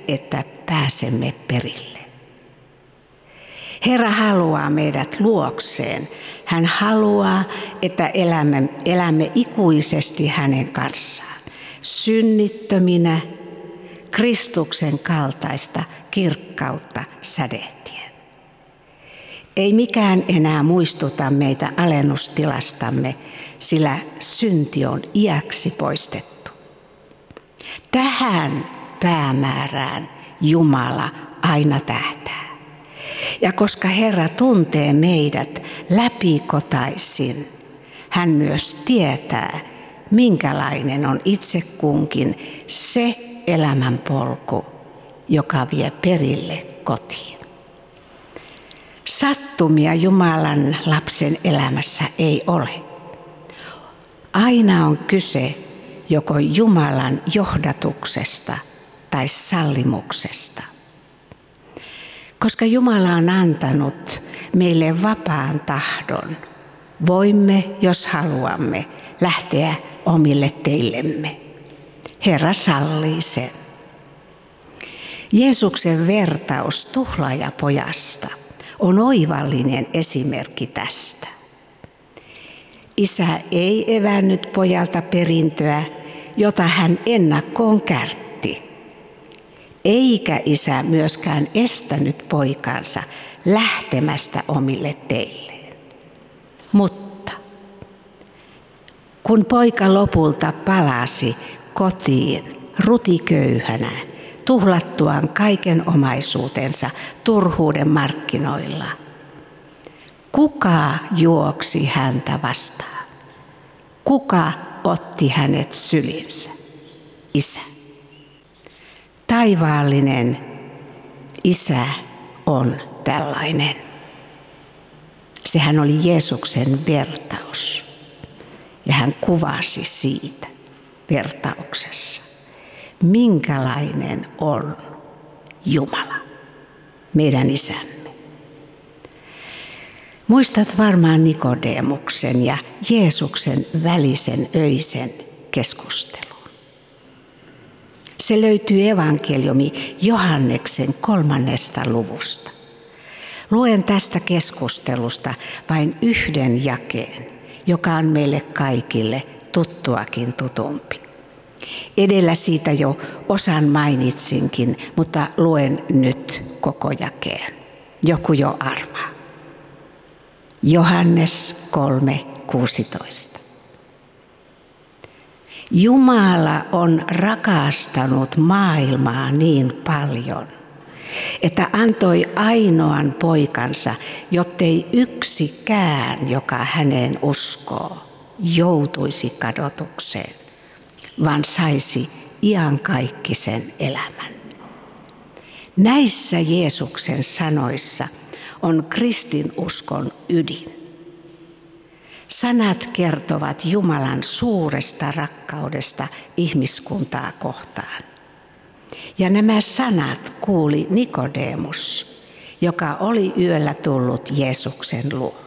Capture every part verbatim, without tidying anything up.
että pääsemme perille. Herra haluaa meidät luokseen. Hän haluaa, että elämme, elämme ikuisesti hänen kanssaan, synnittöminä, Kristuksen kaltaista kirkkautta sädehtien. Ei mikään enää muistuta meitä alennustilastamme, sillä synti on iäksi poistettu. Tähän päämäärään Jumala aina tähtää. Ja koska Herra tuntee meidät läpikotaisin, hän myös tietää, minkälainen on itse kunkin se elämänpolku, joka vie perille kotiin. Sattumia Jumalan lapsen elämässä ei ole. Aina on kyse joko Jumalan johdatuksesta tai sallimuksesta. Koska Jumala on antanut meille vapaan tahdon, voimme, jos haluamme, lähteä omille teillemme. Herra sallii sen. Jeesuksen vertaus tuhlaajapojasta on oivallinen esimerkki tästä. Isä ei evännyt pojalta perintöä, jota hän ennakkoon kärtti. Eikä isä myöskään estänyt poikansa lähtemästä omille teilleen. Mutta kun poika lopulta palasi kotiin rutiköyhänä, tuhlattuaan kaiken omaisuutensa turhuuden markkinoilla, kuka juoksi häntä vastaan? Kuka otti hänet sylinsä? Isä. Taivaallinen Isä on tällainen. Sehän oli Jeesuksen vertaus. Ja hän kuvasi siitä vertauksessa, minkälainen on Jumala, meidän Isämme. Muistat varmaan Nikodemuksen ja Jeesuksen välisen öisen keskustelun. Se löytyy evankeliumi Johanneksen kolmannesta luvusta. Luen tästä keskustelusta vain yhden jakeen, joka on meille kaikille tuttuakin tutumpi. Edellä siitä jo osan mainitsinkin, mutta luen nyt koko jakeen. Joku jo arvaa. Johannes kolme kuusitoista. Jumala on rakastanut maailmaa niin paljon, että antoi ainoan poikansa, jottei yksikään, joka häneen uskoo, joutuisi kadotukseen, vaan saisi iankaikkisen elämän. Näissä Jeesuksen sanoissa on kristinuskon ydin. Sanat kertovat Jumalan suuresta rakkaudesta ihmiskuntaa kohtaan. Ja nämä sanat kuuli Nikodemus, joka oli yöllä tullut Jeesuksen luo.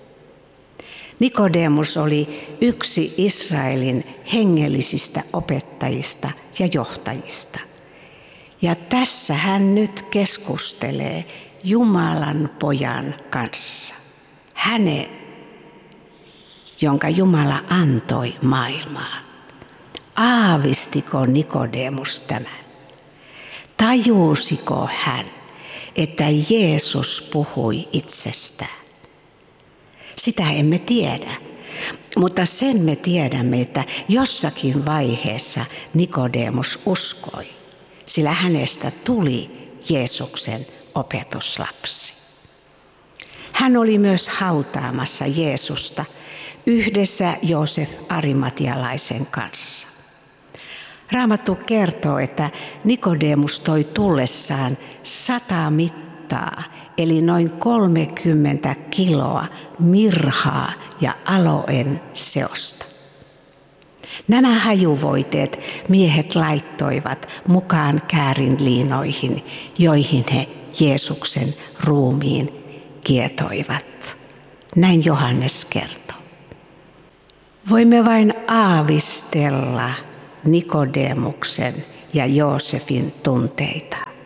Nikodemus oli yksi Israelin hengellisistä opettajista ja johtajista. Ja tässä hän nyt keskustelee Jumalan pojan kanssa. Hänen, jonka Jumala antoi maailmaan. Aavistiko Nikodemus tämän? Tajusiko hän, että Jeesus puhui itsestään? Sitä emme tiedä, mutta sen me tiedämme, että jossakin vaiheessa Nikodemus uskoi, sillä hänestä tuli Jeesuksen opetuslapsi. Hän oli myös hautaamassa Jeesusta yhdessä Joosef Arimatialaisen kanssa. Raamattu kertoo, että Nikodemus toi tullessaan sata mittaa, eli noin kolmekymmentä kiloa mirhaa ja aloen seosta. Nämä hajuvoiteet miehet laittoivat mukaan käärinliinoihin, joihin he Jeesuksen ruumiin kietoivat. Näin Johannes kertoo. Voimme vain aavistella Nikodemuksen ja Joosefin tunteita.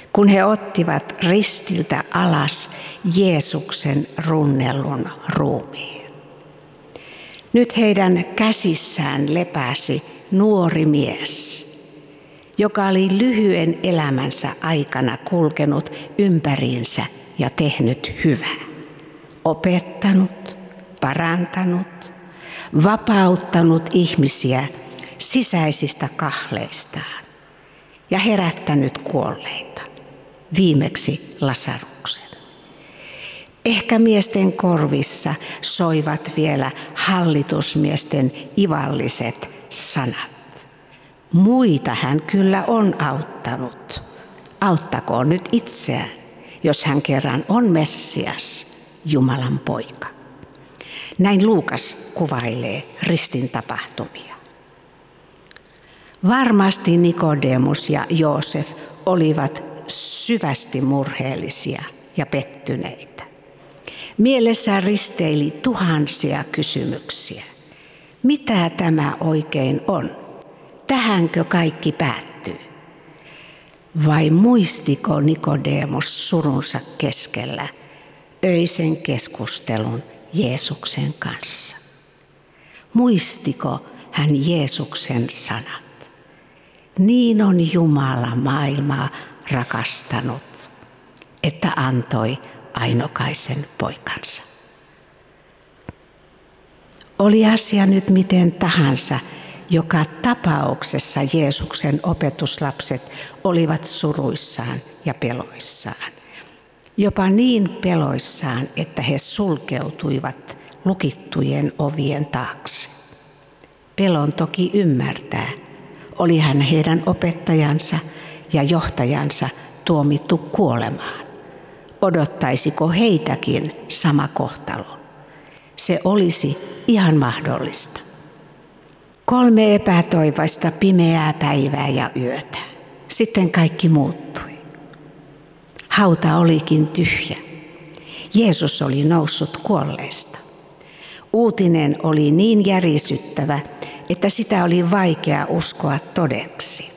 kun he ottivat ristiltä alas Jeesuksen runnellun ruumiin. Nyt heidän käsissään lepäsi nuori mies, joka oli lyhyen elämänsä aikana kulkenut ympäriinsä ja tehnyt hyvää, opettanut, parantanut, vapauttanut ihmisiä sisäisistä kahleistaan ja herättänyt kuolleita, viimeksi Lasaruksen. Ehkä miesten korvissa soivat vielä hallitusmiesten ivalliset sanat. Muita hän kyllä on auttanut. Auttakoon nyt itseään, jos hän kerran on Messias, Jumalan poika. Näin Luukas kuvailee ristin tapahtumia. Varmasti Nikodemus ja Joosef olivat syvästi murheellisia ja pettyneitä. Mielessään risteili tuhansia kysymyksiä. Mitä tämä oikein on? Tähänkö kaikki päättyy? Vai muistiko Nikodemus surunsa keskellä öisen keskustelun Jeesuksen kanssa? Muistiko hän Jeesuksen sanat? Niin on Jumala maailmaa rakastanut, että antoi ainokaisen poikansa. Oli asia nyt miten tahansa, joka tapauksessa Jeesuksen opetuslapset olivat suruissaan ja peloissaan. Jopa niin peloissaan, että he sulkeutuivat lukittujen ovien taakse. Pelon toki ymmärtää. Olihan heidän opettajansa ja johtajansa tuomittu kuolemaan. Odottaisiko heitäkin sama kohtalo? Se olisi ihan mahdollista. Kolme epätoivaista pimeää päivää ja yötä. Sitten kaikki muuttui. Hauta olikin tyhjä. Jeesus oli noussut kuolleista. Uutinen oli niin järisyttävä, että sitä oli vaikea uskoa todeksi.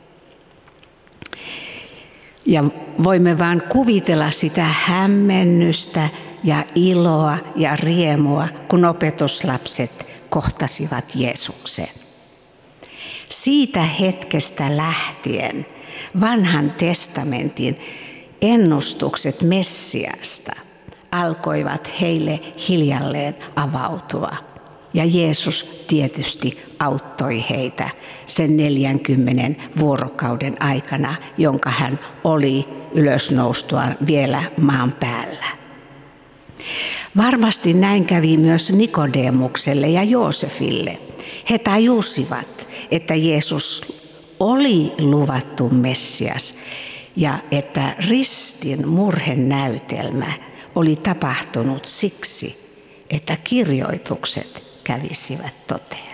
Ja voimme vain kuvitella sitä hämmennystä ja iloa ja riemua, kun opetuslapset kohtasivat Jeesuksen. Siitä hetkestä lähtien vanhan testamentin ennustukset Messiasta alkoivat heille hiljalleen avautua. Ja Jeesus tietysti auttoi heitä sen neljänkymmenen vuorokauden aikana, jonka hän oli ylösnoustuaan vielä maan päällä. Varmasti näin kävi myös Nikodemukselle ja Joosefille. He tajusivat, että Jeesus oli luvattu Messias ja että ristin murhenäytelmä oli tapahtunut siksi, että kirjoitukset kävisivät toteen.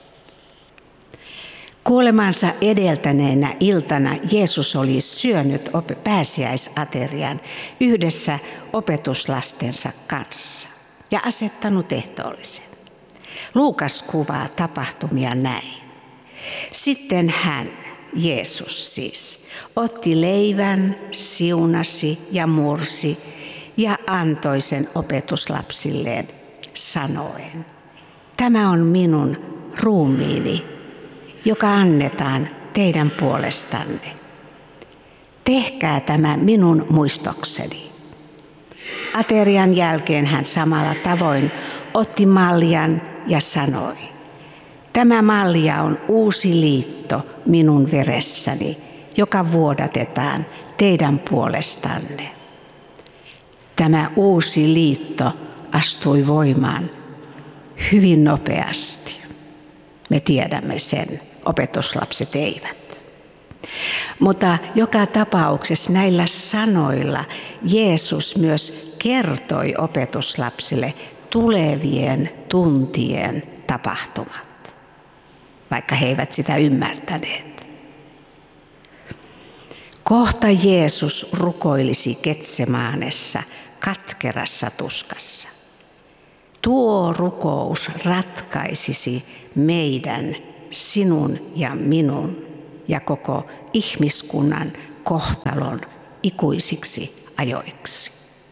Kuolemansa edeltäneenä iltana Jeesus oli syönyt pääsiäisaterian yhdessä opetuslastensa kanssa ja asettanut ehtoollisen. Luukas kuvaa tapahtumia näin. Sitten hän, Jeesus siis, otti leivän, siunasi ja mursi ja antoi sen opetuslapsilleen sanoen: tämä on minun ruumiini, joka annetaan teidän puolestanne. Tehkää tämä minun muistokseni. Aterian jälkeen hän samalla tavoin otti maljan ja sanoi: tämä malja on uusi liitto minun veressäni, joka vuodatetaan teidän puolestanne. Tämä uusi liitto astui voimaan hyvin nopeasti. Me tiedämme sen, opetuslapset eivät. Mutta joka tapauksessa näillä sanoilla Jeesus myös kertoi opetuslapsille tulevien tuntien tapahtumat, vaikka he eivät sitä ymmärtäneet. Kohta Jeesus rukoilisi Getsemaanessa katkerassa tuskassa. Tuo rukous ratkaisisi meidän, sinun ja minun ja koko ihmiskunnan kohtalon ikuisiksi ajoiksi.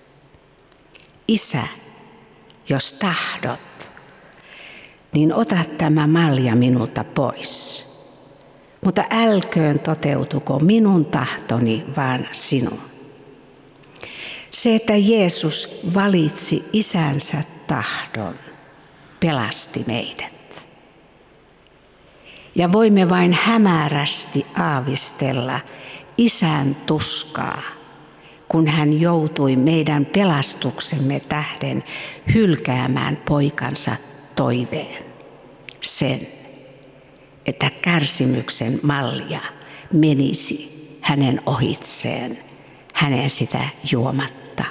Isä, jos tahdot, niin ota tämä malja minulta pois. Mutta älköön toteutuko minun tahtoni, vaan sinun. Se, että Jeesus valitsi isänsä tahdon, pelasti meidät. Ja voimme vain hämärästi aavistella isän tuskaa, kun hän joutui meidän pelastuksemme tähden hylkäämään poikansa toiveen. Sen, että kärsimyksen malja menisi hänen ohitseen, hänen sitä juomatta.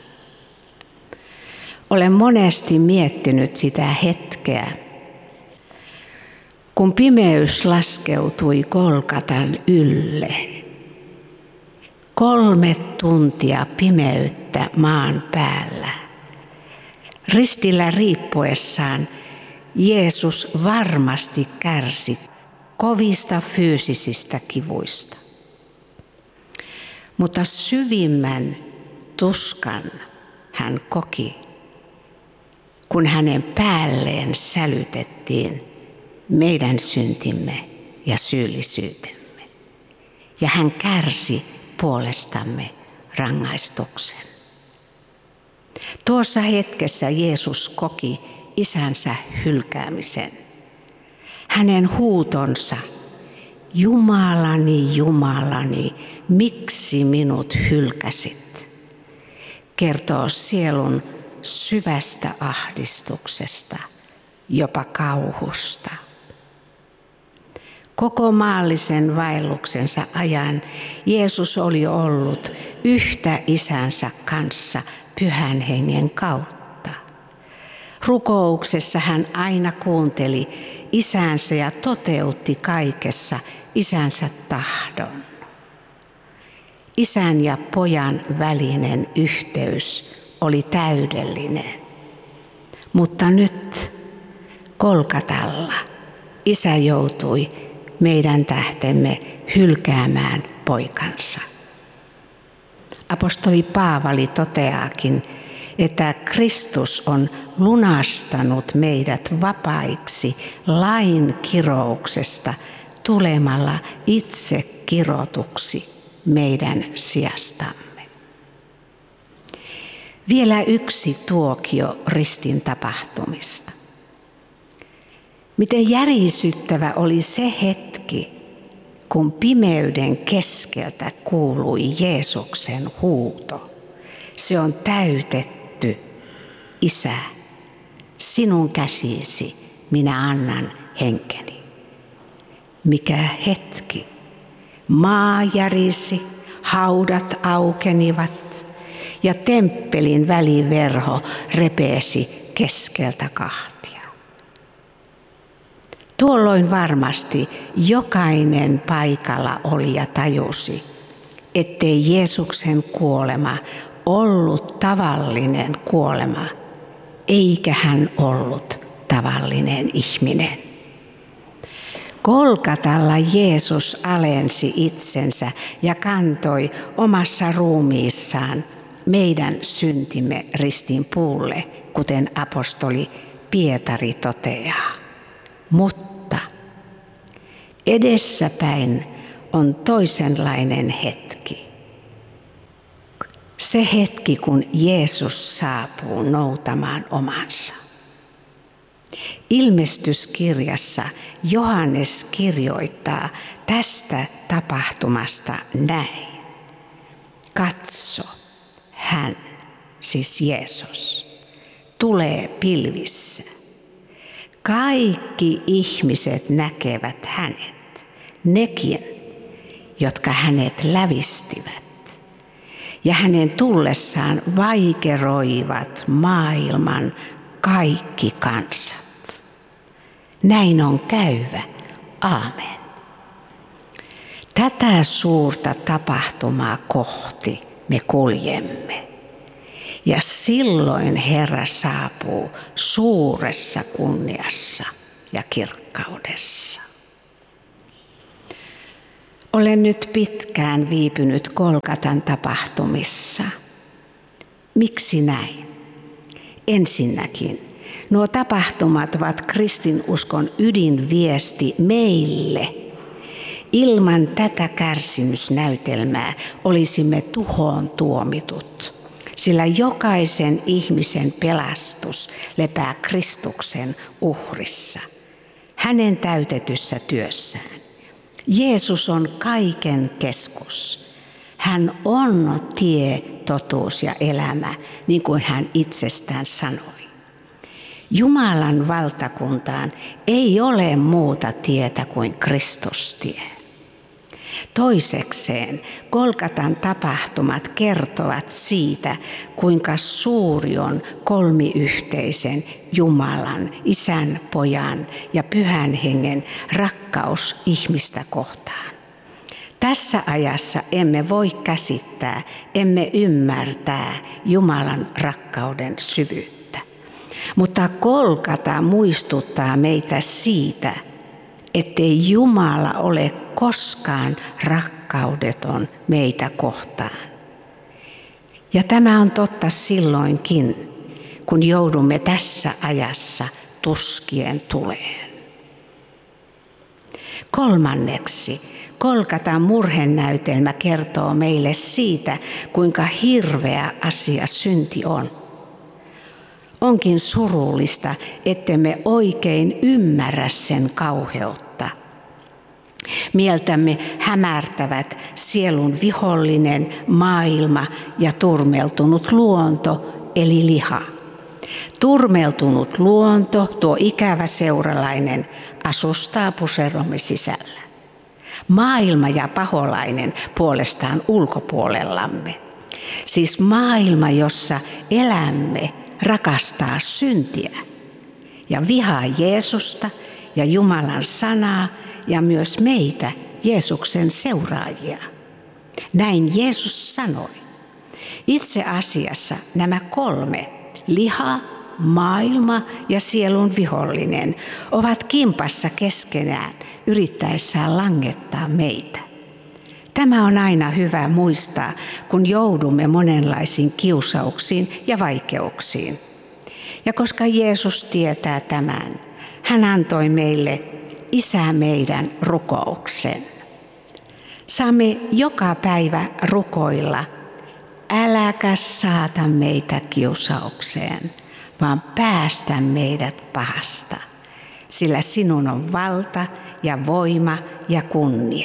Olen monesti miettinyt sitä hetkeä, kun pimeys laskeutui Golgatan ylle. Kolme tuntia pimeyttä maan päällä. Ristillä riippuessaan Jeesus varmasti kärsi kovista fyysisistä kivuista. Mutta syvimmän tuskan hän koki, kun hänen päälleen sälytettiin meidän syntimme ja syyllisyytemme. Ja hän kärsi puolestamme rangaistuksen. Tuossa hetkessä Jeesus koki isänsä hylkäämisen. Hänen huutonsa, Jumalani, Jumalani, miksi minut hylkäsit, kertoo sielun syvästä ahdistuksesta, jopa kauhusta. Koko maallisen vaelluksensa ajan Jeesus oli ollut yhtä isänsä kanssa Pyhän Hengen kautta. Rukouksessa hän aina kuunteli isänsä ja toteutti kaikessa isänsä tahdon. Isän ja pojan välinen yhteys oli täydellinen, mutta nyt Golgatalla isä joutui meidän tähtemme hylkäämään poikansa. Apostoli Paavali toteaakin, että Kristus on lunastanut meidät vapaiksi lain kirouksesta tulemalla itse kirotuksi meidän sijastamme. Vielä yksi tuokio ristin tapahtumista. Miten järisyttävä oli se hetki, kun pimeyden keskeltä kuului Jeesuksen huuto. Se on täytetty, Isä, sinun käsisi minä annan henkeni. Mikä hetki. Maa järisi, haudat aukenivat ja temppelin väliverho repeesi keskeltä kahtia. Tuolloin varmasti jokainen paikalla olija tajusi, ettei Jeesuksen kuolema ollut tavallinen kuolema, eikä hän ollut tavallinen ihminen. Golgatalla Jeesus alensi itsensä ja kantoi omassa ruumiissaan meidän syntimme ristin puulle, kuten apostoli Pietari toteaa. Mutta edessäpäin on toisenlainen hetki. Se hetki, kun Jeesus saapuu noutamaan omansa. Ilmestyskirjassa Johannes kirjoittaa tästä tapahtumasta näin. Katso, hän, siis Jeesus, tulee pilvissä. Kaikki ihmiset näkevät hänet, nekin, jotka hänet lävistivät. Ja hänen tullessaan vaikeroivat maailman kaikki kansat. Näin on käyvä. Aamen. Tätä suurta tapahtumaa kohti me kuljemme. Ja silloin Herra saapuu suuressa kunniassa ja kirkkaudessa. Olen nyt pitkään viipynyt Golgatan tapahtumissa. Miksi näin? Ensinnäkin, nuo tapahtumat ovat kristinuskon ydinviesti meille. Ilman tätä kärsimysnäytelmää olisimme tuhoon tuomitut, sillä jokaisen ihmisen pelastus lepää Kristuksen uhrissa, hänen täytetyssä työssään. Jeesus on kaiken keskus. Hän on tie, totuus ja elämä, niin kuin hän itsestään sanoi. Jumalan valtakuntaan ei ole muuta tietä kuin Kristustie. Toisekseen Golgatan tapahtumat kertovat siitä, kuinka suuri on kolmiyhteisen Jumalan, Isän, Pojan ja Pyhän Hengen rakkaus ihmistä kohtaan. Tässä ajassa emme voi käsittää, emme ymmärtää Jumalan rakkauden syvyyttä. Mutta Golgata muistuttaa meitä siitä, ettei Jumala ole koskaan rakkaudeton meitä kohtaan. Ja tämä on totta silloinkin, kun joudumme tässä ajassa tuskien tuleen. Kolmanneksi, Golgatan murhenäytelmä kertoo meille siitä, kuinka hirveä asia synti on. Onkin surullista, ettemme oikein ymmärrä sen kauheutta. Mieltämme hämärtävät sielun vihollinen, maailma ja turmeltunut luonto, eli liha. Turmeltunut luonto, tuo ikävä seuralainen, asustaa puseromme sisällä. Maailma ja paholainen puolestaan ulkopuolellamme. Siis maailma, jossa elämme, rakastaa syntiä ja vihaa Jeesusta ja Jumalan sanaa ja myös meitä, Jeesuksen seuraajia. Näin Jeesus sanoi. Itse asiassa nämä kolme, liha, maailma ja sielun vihollinen, ovat kimpassa keskenään yrittäessään langettaa meitä. Tämä on aina hyvä muistaa, kun joudumme monenlaisiin kiusauksiin ja vaikeuksiin. Ja koska Jeesus tietää tämän, hän antoi meille Isä meidän rukouksen. Saamme joka päivä rukoilla, äläkä saata meitä kiusaukseen, vaan päästä meidät pahasta, sillä sinun on valta ja voima ja kunnia.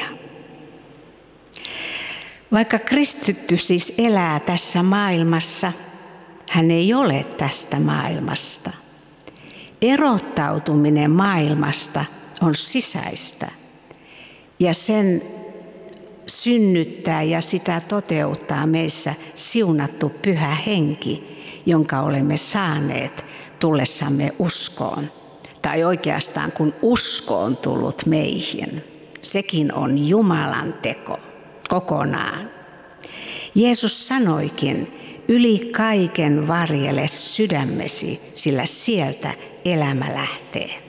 Vaikka kristitty siis elää tässä maailmassa, hän ei ole tästä maailmasta. Erottautuminen maailmasta on sisäistä ja sen synnyttää ja sitä toteuttaa meissä siunattu Pyhä Henki, jonka olemme saaneet tullessamme uskoon. Tai oikeastaan kun usko on tullut meihin, sekin on Jumalan teko kokonaan. Jeesus sanoikin, yli kaiken varjele sydämesi, sillä sieltä elämä lähtee.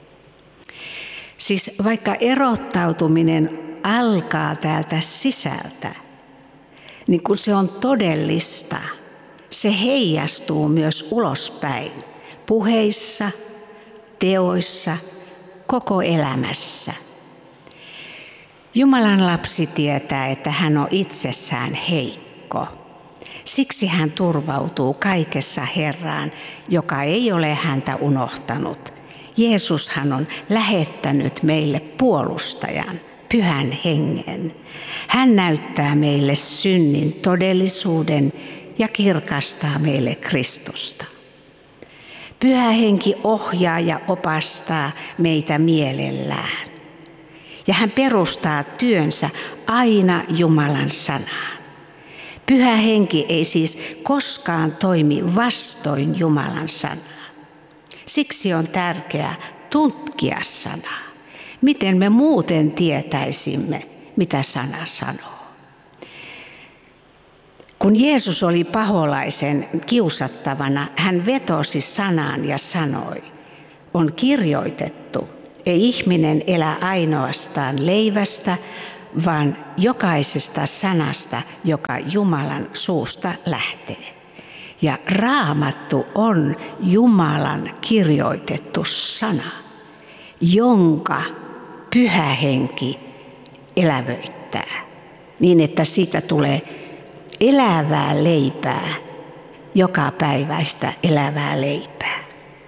Siis vaikka erottautuminen alkaa täältä sisältä, niin kun se on todellista, se heijastuu myös ulospäin, puheissa, teoissa, koko elämässä. Jumalan lapsi tietää, että hän on itsessään heikko. Siksi hän turvautuu kaikessa Herraan, joka ei ole häntä unohtanut. Jeesushan on lähettänyt meille puolustajan, Pyhän Hengen. Hän näyttää meille synnin todellisuuden ja kirkastaa meille Kristusta. Pyhä Henki ohjaa ja opastaa meitä mielellään. Ja hän perustaa työnsä aina Jumalan sanaan. Pyhä Henki ei siis koskaan toimi vastoin Jumalan sanaa. Siksi on tärkeää tutkia sanaa. Miten me muuten tietäisimme, mitä sana sanoo? Kun Jeesus oli paholaisen kiusattavana, hän vetosi sanaan ja sanoi, on kirjoitettu, ei ihminen elä ainoastaan leivästä, vaan jokaisesta sanasta, joka Jumalan suusta lähtee. Ja Raamattu on Jumalan kirjoitettu sana, jonka Pyhä Henki elävöittää, niin että siitä tulee elävää leipää, joka päiväistä elävää leipää.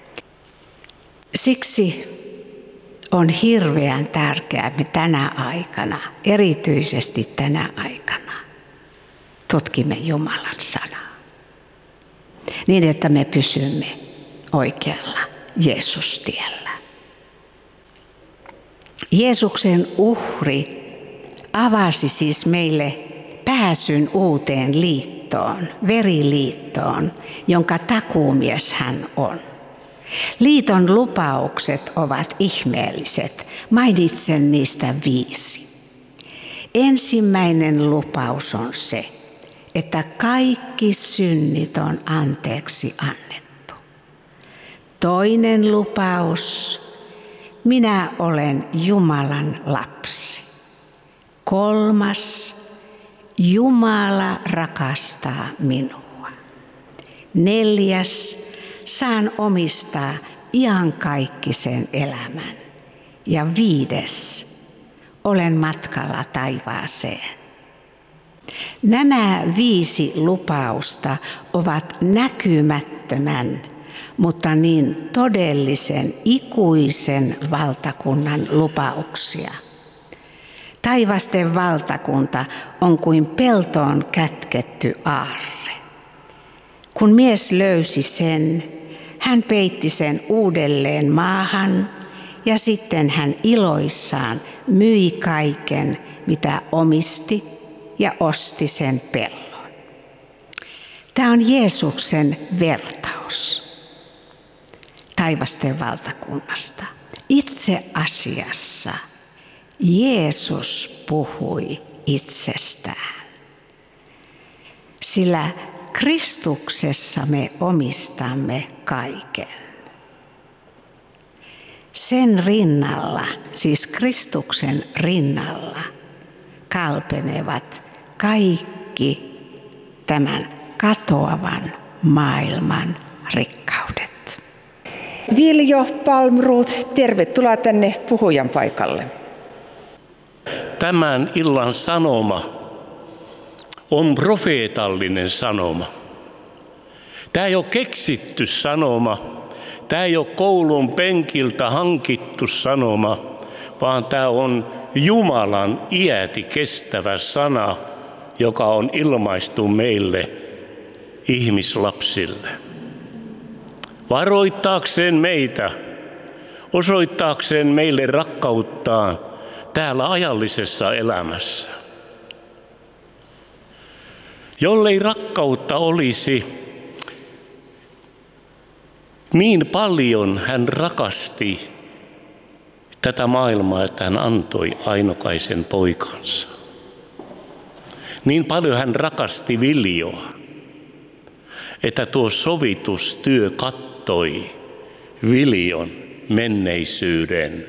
Siksi on hirveän tärkeää, että me tänä aikana, erityisesti tänä aikana, tutkimme Jumalan sanaa. Niin, että me pysymme oikealla Jeesus-tiellä. Jeesuksen uhri avasi siis meille pääsyn uuteen liittoon, veriliittoon, jonka takuumies hän on. Liiton lupaukset ovat ihmeelliset. Mainitsen niistä viisi. Ensimmäinen lupaus on se, että kaikki synnit on anteeksi annettu. Toinen lupaus, minä olen Jumalan lapsi. Kolmas, Jumala rakastaa minua. Neljäs, saan omistaa iankaikkisen elämän. Ja viides, olen matkalla taivaaseen. Nämä viisi lupausta ovat näkymättömän, mutta niin todellisen ikuisen valtakunnan lupauksia. Taivasten valtakunta on kuin peltoon kätketty aarre. Kun mies löysi sen, hän peitti sen uudelleen maahan ja sitten hän iloissaan myi kaiken, mitä omisti ja osti sen pellon. Tämä on Jeesuksen vertaus taivasten valtakunnasta. Itse asiassa Jeesus puhui itsestään, sillä Kristuksessa me omistamme kaiken. Sen rinnalla, siis Kristuksen rinnalla, kalpenevat kaikki tämän katoavan maailman rikkaudet. Viljo Palmroth, tervetuloa tänne puhujan paikalle. Tämän illan sanoma on profeetallinen sanoma. Tämä ei ole keksitty sanoma, tämä ei ole koulun penkiltä hankittu sanoma, vaan tämä on Jumalan iäti kestävä sana, joka on ilmaistu meille ihmislapsille. Varoittaakseen meitä, osoittaakseen meille rakkauttaan täällä ajallisessa elämässä. Jollei rakkautta olisi, niin paljon hän rakasti tätä maailmaa, että hän antoi ainokaisen poikansa. Niin paljon hän rakasti Viljoa, että tuo sovitustyö kattoi Viljon menneisyyden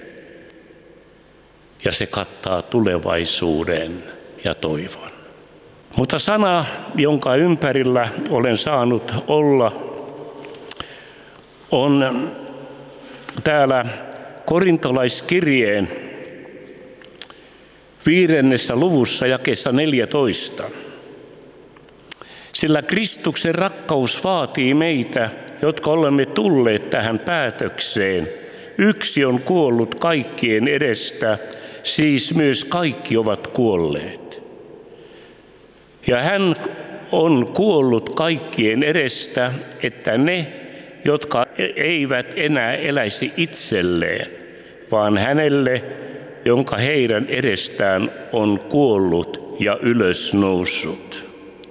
ja se kattaa tulevaisuuden ja toivon. Mutta sana, jonka ympärillä olen saanut olla, on täällä korintolaiskirjeen viidennessä luvussa jakeessa neljätoista. Sillä Kristuksen rakkaus vaatii meitä, jotka olemme tulleet tähän päätökseen. Yksi on kuollut kaikkien edestä, siis myös kaikki ovat kuolleet. Ja hän on kuollut kaikkien edestä, että ne, jotka eivät enää eläisi itselleen, vaan hänelle, jonka heidän edestään on kuollut ja ylösnoussut.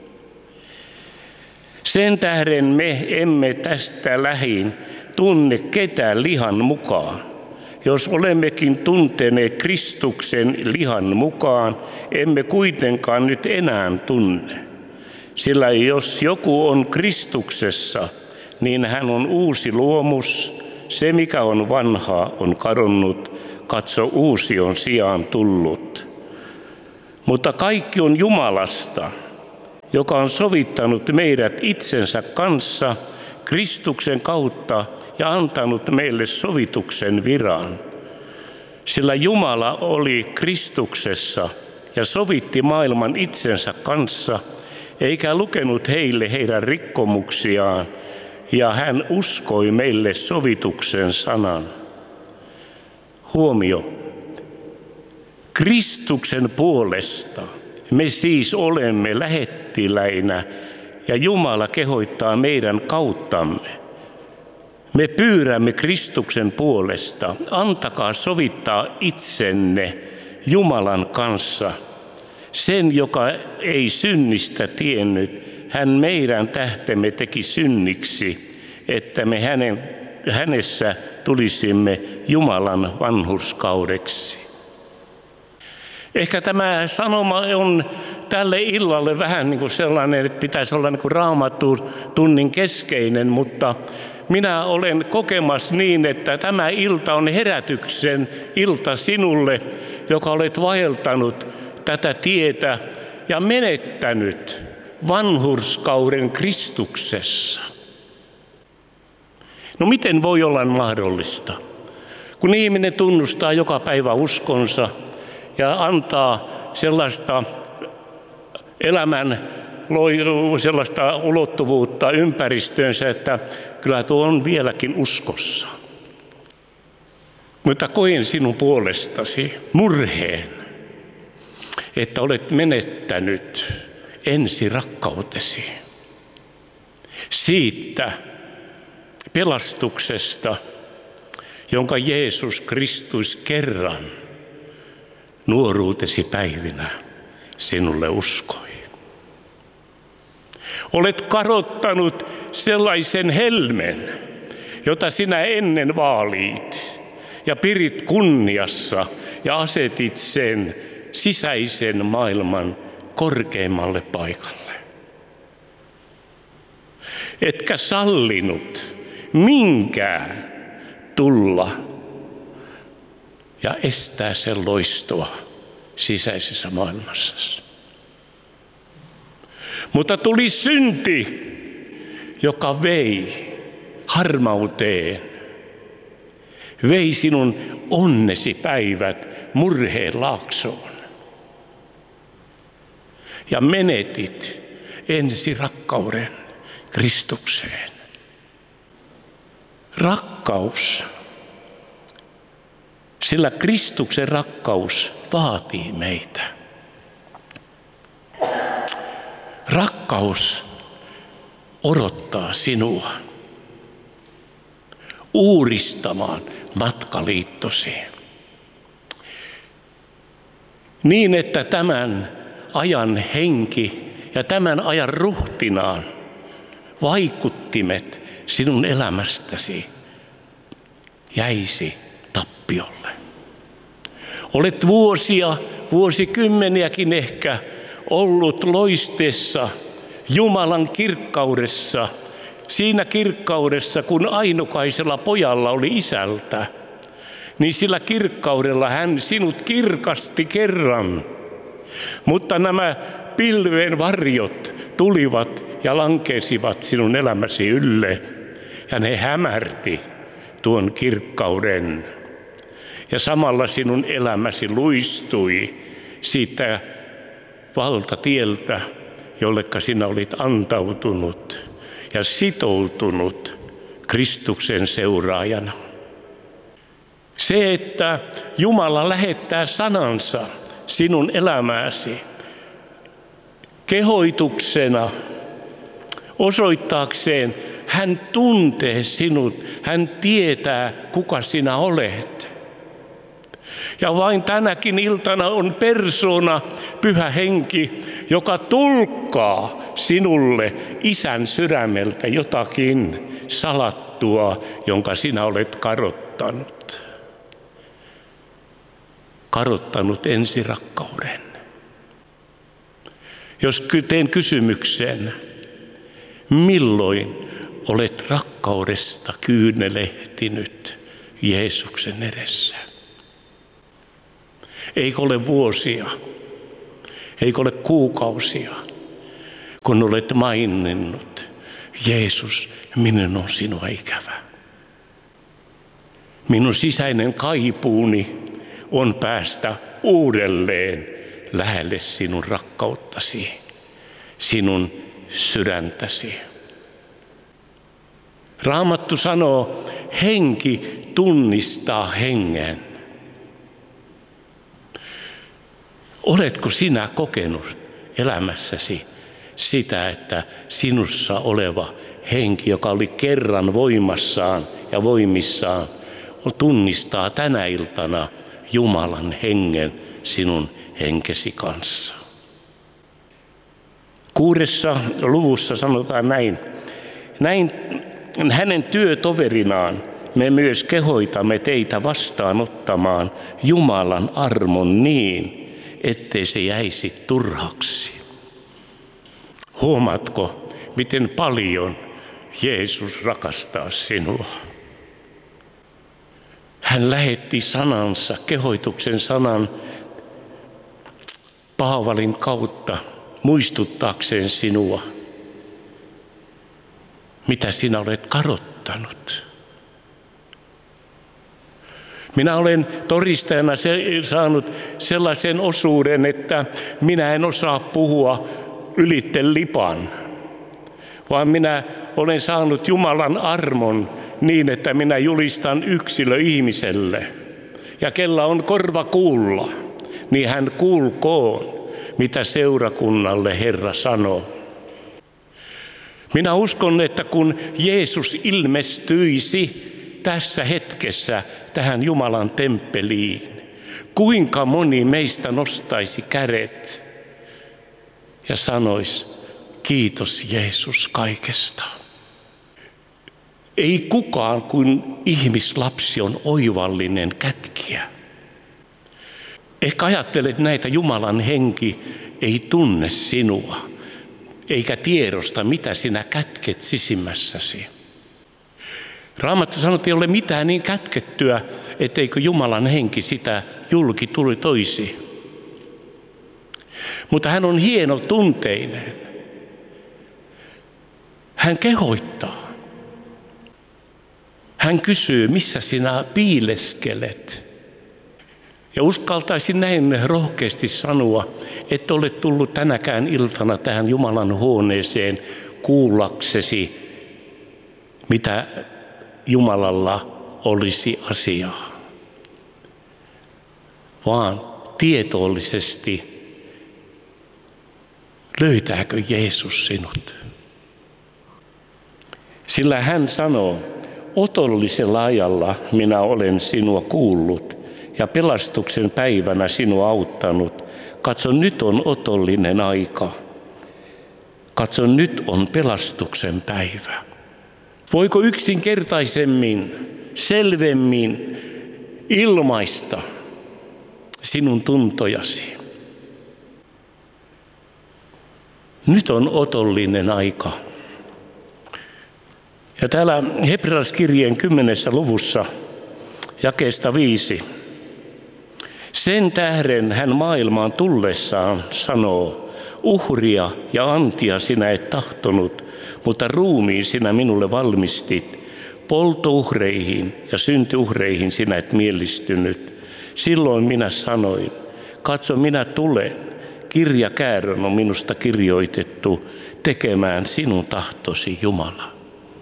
Sen tähden me emme tästä lähin tunne ketään lihan mukaan. Jos olemmekin tunteneet Kristuksen lihan mukaan, emme kuitenkaan nyt enää tunne. Sillä jos joku on Kristuksessa, niin hän on uusi luomus. Se, mikä on vanhaa, on kadonnut. Katso, uusi on sijaan tullut. Mutta kaikki on Jumalasta, joka on sovittanut meidät itsensä kanssa Kristuksen kautta ja antanut meille sovituksen viran. Sillä Jumala oli Kristuksessa ja sovitti maailman itsensä kanssa, eikä lukenut heille heidän rikkomuksiaan, ja hän uskoi meille sovituksen sanan. Huomio. Kristuksen puolesta me siis olemme lähettiläinä ja Jumala kehottaa meidän kauttamme. Me pyydämme Kristuksen puolesta, antakaa sovittaa itsenne Jumalan kanssa. Sen, joka ei synnistä tiennyt, hän meidän tähtemme teki synniksi, että me hänen, hänessä tulisimme Jumalan vanhurskaudeksi. Ehkä tämä sanoma on tälle illalle vähän niin kuin sellainen, että pitäisi olla niin kuin Raamatun tunnin keskeinen, mutta minä olen kokemassa niin, että tämä ilta on herätyksen ilta sinulle, joka olet vaeltanut tätä tietä ja menettänyt vanhurskauden Kristuksessa. No miten voi olla mahdollista, kun ihminen tunnustaa joka päivä uskonsa ja antaa sellaista elämän sellaista ulottuvuutta ympäristöönsä, että kyllä tuo on vieläkin uskossa. Mutta koen sinun puolestasi murheen, että olet menettänyt ensirakkautesi siitä pelastuksesta, jonka Jeesus Kristus kerran nuoruutesi päivinä sinulle uskoi. Olet kadottanut sellaisen helmen, jota sinä ennen vaalit ja pirit kunniassa ja asetit sen sisäisen maailman korkeimmalle paikalle. Etkä sallinut minkään tulla ja estää sen loistoa sisäisessä maailmassasi. Mutta tuli synti, joka vei harmauteen, vei sinun onnesi päivät murheen laaksoon ja menetit ensirakkauden Kristukseen. Rakkaus, sillä Kristuksen rakkaus vaatii meitä. Rakkaus odottaa sinua uudistamaan matkaliittosi niin, että tämän ajan henki ja tämän ajan ruhtinaan vaikuttimet sinun elämästäsi jäisi tappiolle. Olet vuosia, vuosikymmeniäkin ehkä ollut loisteessa Jumalan kirkkaudessa, siinä kirkkaudessa, kun ainokaisella pojalla oli isältä, niin sillä kirkkaudella hän sinut kirkasti kerran. Mutta nämä pilven varjot tulivat ja lankesivat sinun elämäsi ylle, ja ne hämärti tuon kirkkauden. Ja samalla sinun elämäsi luistui siitä valtatieltä, jolleka sinä olit antautunut ja sitoutunut Kristuksen seuraajana. Se, että Jumala lähettää sanansa sinun elämääsi kehoituksena osoittaakseen, hän tuntee sinut, hän tietää, kuka sinä olet. Ja vain tänäkin iltana on persoona, Pyhä Henki, joka tulkkaa sinulle Isän sydämeltä jotakin salattua, jonka sinä olet kadottanut. Kadottanut ensirakkauden. Jos teen kysymyksen, milloin olet rakkaudesta kyynelehtinyt Jeesuksen edessä? Eikö ole vuosia, Eikö ole kuukausia, kun olet maininnut, Jeesus, minun on sinua ikävä. Minun sisäinen kaipuuni on päästä uudelleen lähelle sinun rakkauttasi, sinun sydäntäsi. Raamattu sanoo, henki tunnistaa hengen. Oletko sinä kokenut elämässäsi sitä, että sinussa oleva henki, joka oli kerran voimassaan ja voimissaan, tunnistaa tänä iltana Jumalan hengen sinun henkesi kanssa? Kuudessa luvussa sanotaan näin. Näin hänen työtoverinaan me myös kehoitamme teitä vastaanottamaan Jumalan armon niin, ettei se jäisi turhaksi. Huomaatko, miten paljon Jeesus rakastaa sinua? Hän lähetti sanansa, kehoituksen sanan Paavalin kautta muistuttaakseen sinua, mitä sinä olet kadottanut. Minä olen todistajana saanut sellaisen osuuden, että minä en osaa puhua ylitte lipan, vaan minä olen saanut Jumalan armon niin, että minä julistan yksilö ihmiselle. Ja kella on korva kuulla, niin hän kuulkoon, mitä seurakunnalle Herra sanoo. Minä uskon, että kun Jeesus ilmestyisi tässä hetkessä tähän Jumalan temppeliin, kuinka moni meistä nostaisi kädet ja sanoisi, kiitos Jeesus kaikesta. Ei kukaan kuin ihmislapsi on oivallinen kätkiä. Ehkä ajattelet näitä, Jumalan henki ei tunne sinua, eikä tiedosta, mitä sinä kätket sisimmässäsi. Raamattu sanoo, että ei ole mitään niin kätkettyä, etteikö Jumalan henki sitä julki tuli toisi. Mutta hän on hieno tunteinen. Hän kehoittaa. Hän kysyy, missä sinä piileskelet. Ja uskaltaisin näin rohkeasti sanoa, että olet tullut tänäkään iltana tähän Jumalan huoneeseen kuullaksesi, mitä Jumalalla olisi asiaa. Vaan tietoisesti, löytääkö Jeesus sinut? Sillä hän sanoo, otollisella ajalla minä olen sinua kuullut ja pelastuksen päivänä sinua auttanut. Katso, nyt on otollinen aika. Katso, nyt on pelastuksen päivä. Voiko yksinkertaisemmin, selvemmin ilmaista sinun tuntojasi? Nyt on otollinen aika. Ja täällä Hebrealaiskirjeen kymmenessä luvussa jakeesta viisi. Sen tähden hän maailmaan tullessaan sanoo, uhria ja antia sinä et tahtonut, mutta ruumiin sinä minulle valmistit. Polttouhreihin ja syntiuhreihin sinä et miellistynyt. Silloin minä sanoin, katso minä tulen, kirjakäärön on minusta kirjoitettu, tekemään sinun tahtosi Jumala.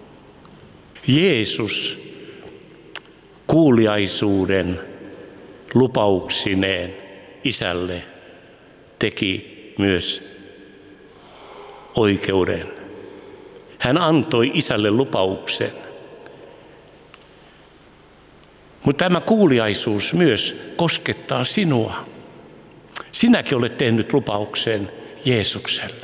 Jeesus kuuliaisuuden lupauksineen isälle teki myös oikeuden. Hän antoi isälle lupauksen. Mutta tämä kuuliaisuus myös koskettaa sinua. Sinäkin olet tehnyt lupauksen Jeesukselle.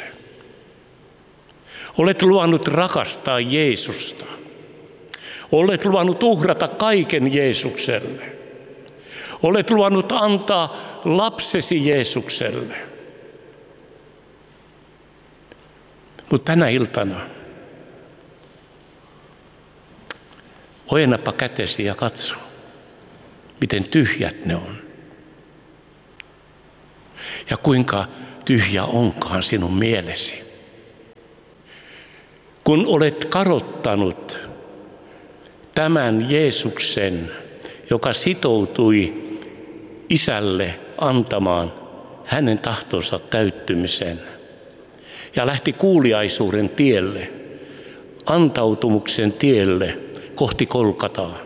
Olet luvannut rakastaa Jeesusta. Olet luvannut uhrata kaiken Jeesukselle. Olet luvannut antaa lapsesi Jeesukselle. Mutta tänä iltana ojennapa kätesi ja katso, miten tyhjät ne on. Ja kuinka tyhjä onkaan sinun mielesi. Kun olet karottanut tämän Jeesuksen, joka sitoutui Isälle antamaan hänen tahtonsa täyttymisen ja lähti kuuliaisuuden tielle, antautumuksen tielle kohti Golgataa.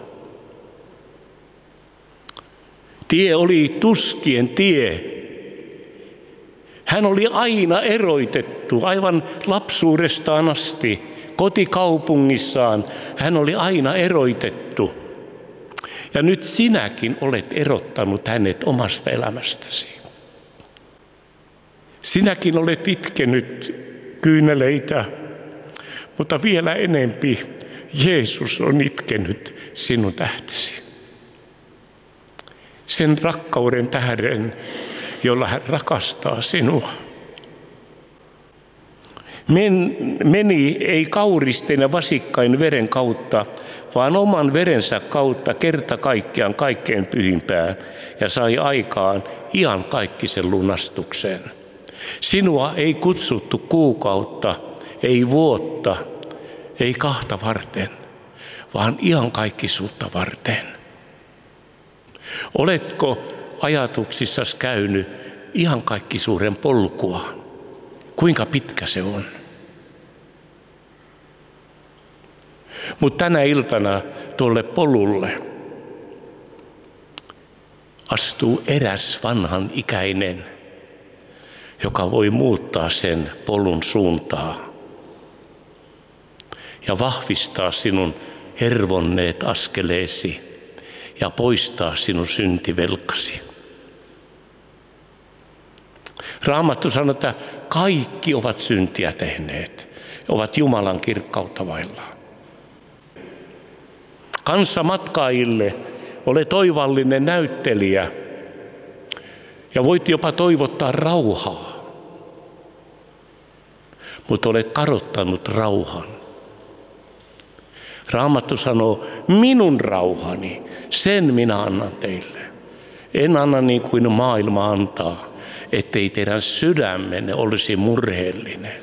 Tie oli tuskien tie. Hän oli aina eroitettu, aivan lapsuudestaan asti, kotikaupungissaan. Hän oli aina eroitettu. Ja nyt sinäkin olet erottanut hänet omasta elämästäsi. Sinäkin olet itkenyt kyyneleitä, mutta vielä enempi Jeesus on itkenyt sinun tähtesi. Sen rakkauden tähden, jolla hän rakastaa sinua. Men, meni ei kauristen ja vasikkain veren kautta, vaan oman verensä kautta kerta kaikkiaan kaikkein pyhimpään ja sai aikaan iankaikkisen lunastuksen. Sinua ei kutsuttu kuukautta, ei vuotta, ei kahta varten, vaan iankaikkisuutta varten. Oletko ajatuksissasi käynyt iankaikkisuuden polkua? Kuinka pitkä se on? Mutta tänä iltana tuolle polulle astuu eräs vanhan ikäinen, joka voi muuttaa sen polun suuntaa ja vahvistaa sinun hervonneet askeleesi ja poistaa sinun syntivelkasi. Raamattu sanoo, että kaikki ovat syntiä tehneet, ovat Jumalan kirkkautta vailla. Kanssamatkaajille ole toivallinen näyttelijä ja voit jopa toivottaa rauhaa, mutta olet kadottanut rauhan. Raamattu sanoo, minun rauhani, sen minä annan teille. En anna niin kuin maailma antaa, ettei teidän sydämenne olisi murheellinen.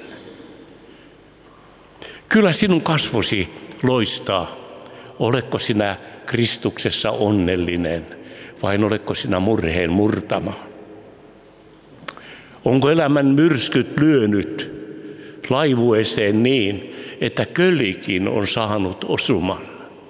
Kyllä sinun kasvosi loistaa. Oletko sinä Kristuksessa onnellinen vai oletko sinä murheen murtama? Onko elämän myrskyt lyönyt laivueeseen niin, että kölikin on saanut osuman?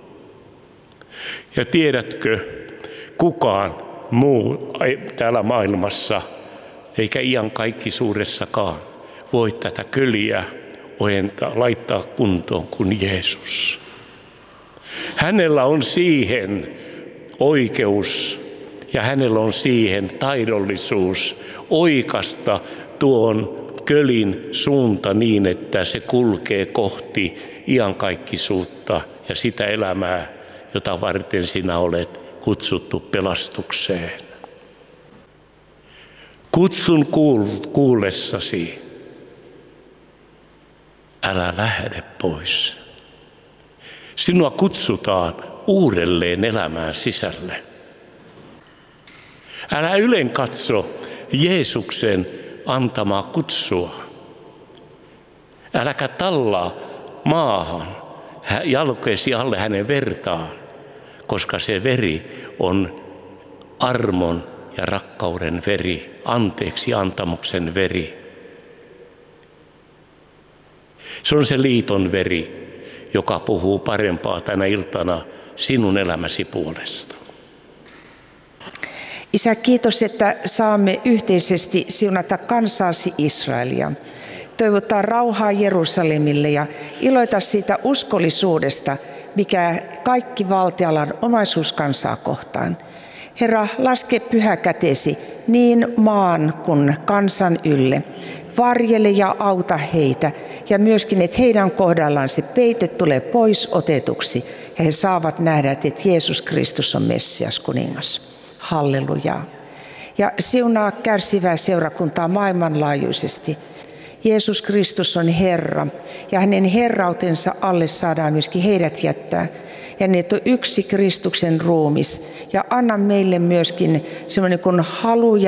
Ja tiedätkö, kukaan muu täällä maailmassa, eikä iankaikkisuudessakaan, voi tätä köliä ojentaa, laittaa kuntoon kuin Jeesus. Hänellä on siihen oikeus ja hänellä on siihen taidollisuus oikasta tuon kölin suunta niin, että se kulkee kohti iankaikkisuutta ja sitä elämää, jota varten sinä olet kutsuttu pelastukseen. Kutsun kuullessasi, älä lähde pois. Sinua kutsutaan uudelleen elämään sisälle. Älä ylen katso Jeesuksen antamaa kutsua. Äläkä tallaa maahan jalkoesi alle hänen vertaan, koska se veri on armon ja rakkauden veri, anteeksi antamuksen veri. Se on se liiton veri, joka puhuu parempaa tänä iltana sinun elämäsi puolesta. Isä, kiitos, että saamme yhteisesti siunata kansaasi Israelia. Toivottaa rauhaa Jerusalemille ja iloita siitä uskollisuudesta, mikä kaikki valtialan omaisuus kansaa kohtaan. Herra, laske pyhä kätesi niin maan kuin kansan ylle. Varjele ja auta heitä ja myöskin, että heidän kohdallaan se peite tulee pois otetuksi ja he saavat nähdä, että Jeesus Kristus on Messias kuningas. Halleluja. Ja siunaa kärsivää seurakuntaa maailmanlaajuisesti. Jeesus Kristus on Herra ja hänen herrautensa alle saadaan myöskin heidät jättää. Ja ne on yksi Kristuksen ruumis. Ja anna meille myöskin semmoinen kuin halu ja,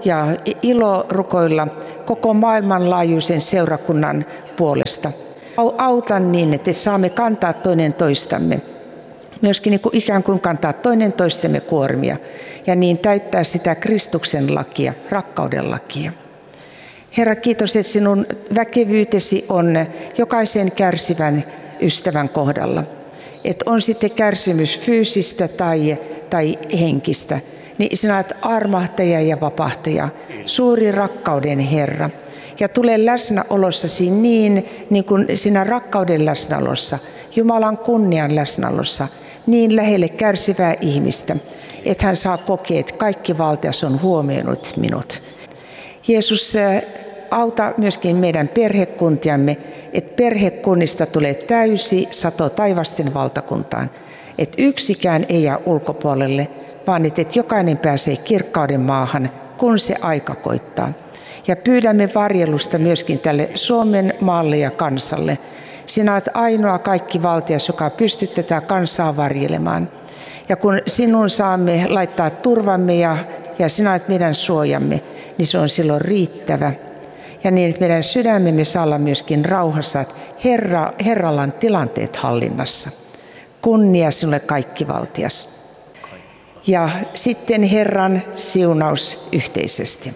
ja ilo rukoilla koko maailmanlaajuisen seurakunnan puolesta. Auta niin, että saamme kantaa toinen toistamme. Myöskin niin kuin ikään kuin kantaa toinen toistemme kuormia ja niin täyttää sitä Kristuksen lakia, rakkauden lakia. Herra, kiitos, että sinun väkevyytesi on jokaisen kärsivän ystävän kohdalla. Että on sitten kärsimys fyysistä tai, tai henkistä, niin sinä olet armahtaja ja vapahtaja, suuri rakkauden Herra. Ja tule läsnäolossasi niin, niin kuin sinä rakkauden läsnäolossa, Jumalan kunnian läsnäolossa, niin lähelle kärsivää ihmistä, että hän saa kokea, että kaikki valtias on huomioinut minut. Jeesus, auta myöskin meidän perhekuntiamme, että perhekunnista tulee täysi sato taivasten valtakuntaan, että yksikään ei jää ulkopuolelle, vaan että jokainen pääsee kirkkauden maahan, kun se aika koittaa. Ja pyydämme varjelusta myöskin tälle Suomen maalle ja kansalle. Sinä olet ainoa kaikki valtias, joka pystyt tätä kansaa varjelemaan. Ja kun sinun saamme laittaa turvamme ja, ja sinä olet meidän suojamme, niin se on silloin riittävä. Ja niin, että meidän sydämemme saa olla myöskin rauhassa, että Herra, Herralla on tilanteet hallinnassa. Kunnia sinulle kaikki valtias. Ja sitten Herran siunaus yhteisesti.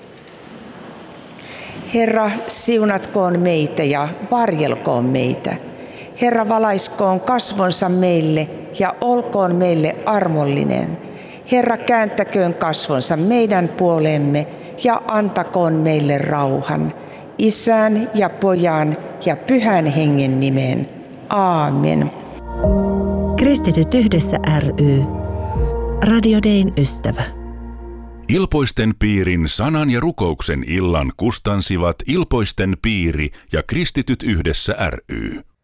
Herra, siunatkoon meitä ja varjelkoon meitä. Herra, valaiskoon kasvonsa meille ja olkoon meille armollinen. Herra, kääntäköön kasvonsa meidän puoleemme ja antakoon meille rauhan. Isän ja Pojan ja Pyhän Hengen nimeen. Aamen. Kristityt yhdessä ry. Radio Dayn ystävä. Ilpoisten piirin sanan ja rukouksen illan kustansivat Ilpoisten piiri ja Kristityt yhdessä ry.